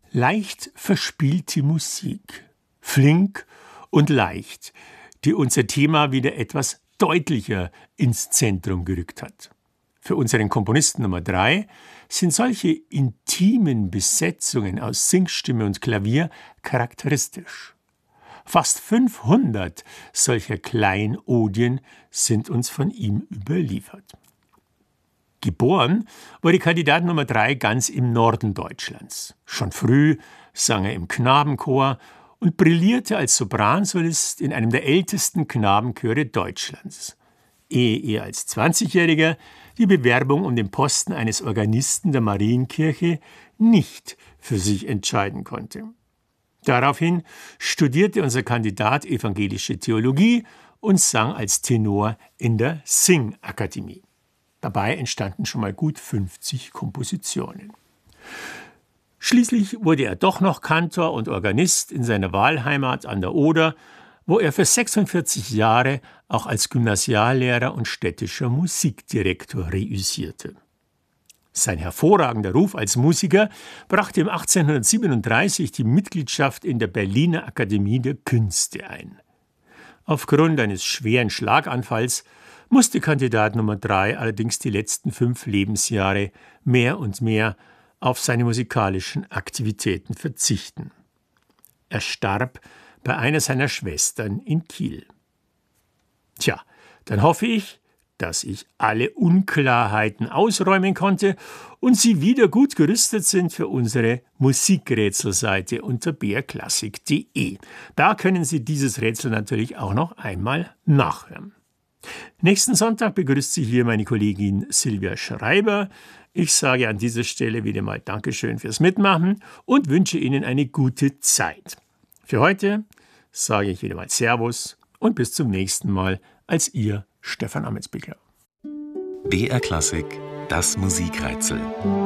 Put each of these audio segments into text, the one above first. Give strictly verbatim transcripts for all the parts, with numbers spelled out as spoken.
Leicht verspielte Musik, flink und leicht, die unser Thema wieder etwas deutlicher ins Zentrum gerückt hat. Für unseren Komponisten Nummer drei sind solche intimen Besetzungen aus Singstimme und Klavier charakteristisch. Fast fünfhundert solcher Kleinodien sind uns von ihm überliefert. Geboren wurde Kandidat Nummer drei ganz im Norden Deutschlands. Schon früh sang er im Knabenchor und brillierte als Sopransolist in einem der ältesten Knabenchöre Deutschlands, ehe er als zwanzigjähriger die Bewerbung um den Posten eines Organisten der Marienkirche nicht für sich entscheiden konnte. Daraufhin studierte unser Kandidat evangelische Theologie und sang als Tenor in der Singakademie. Dabei entstanden schon mal gut fünfzig Kompositionen. Schließlich wurde er doch noch Kantor und Organist in seiner Wahlheimat an der Oder, wo er für sechsundvierzig Jahre auch als Gymnasiallehrer und städtischer Musikdirektor reüssierte. Sein hervorragender Ruf als Musiker brachte ihm achtzehnhundertsiebenunddreißig die Mitgliedschaft in der Berliner Akademie der Künste ein. Aufgrund eines schweren Schlaganfalls musste Kandidat Nummer drei allerdings die letzten fünf Lebensjahre mehr und mehr auf seine musikalischen Aktivitäten verzichten. Er starb bei einer seiner Schwestern in Kiel. Tja, dann hoffe ich, dass ich alle Unklarheiten ausräumen konnte und Sie wieder gut gerüstet sind für unsere Musikrätselseite unter b r klassik punkt d e. Da können Sie dieses Rätsel natürlich auch noch einmal nachhören. Nächsten Sonntag begrüßt Sie hier meine Kollegin Silvia Schreiber. Ich sage an dieser Stelle wieder mal Dankeschön fürs Mitmachen und wünsche Ihnen eine gute Zeit. Für heute sage ich wieder mal Servus und bis zum nächsten Mal als Ihr Stefan Ametsbichler. B R Klassik, das Musikrätsel.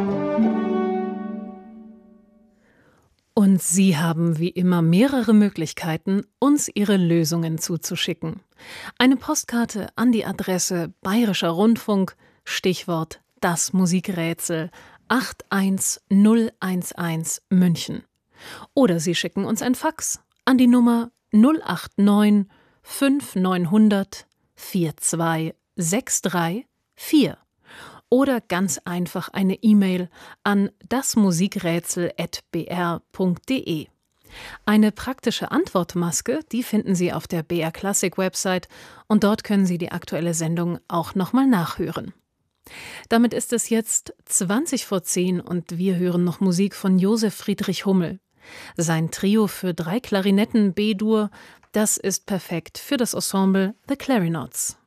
Und Sie haben wie immer mehrere Möglichkeiten, uns Ihre Lösungen zuzuschicken. Eine Postkarte an die Adresse Bayerischer Rundfunk, Stichwort Das Musikrätsel acht eins null eins eins München. Oder Sie schicken uns ein Fax an die Nummer null acht neun fünf neun null null vier zwei sechs drei vier. Oder ganz einfach eine E-Mail an dasmusikrätsel at b r punkt d e. Eine praktische Antwortmaske, die finden Sie auf der B R Classic Website und dort können Sie die aktuelle Sendung auch nochmal nachhören. Damit ist es jetzt zwanzig vor zehn und wir hören noch Musik von Josef Friedrich Hummel. Sein Trio für drei Klarinetten B-Dur, das ist perfekt für das Ensemble The Clarinots.